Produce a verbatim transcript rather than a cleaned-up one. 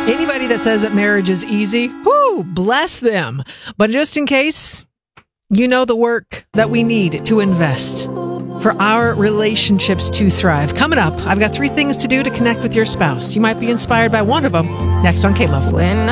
Anybody that says that marriage is easy, whoo, bless them. But just in case, you know the work that we need to invest for our relationships to thrive. Coming up, I've got three things to do to connect with your spouse. You might be inspired by one of them next on K-Love. When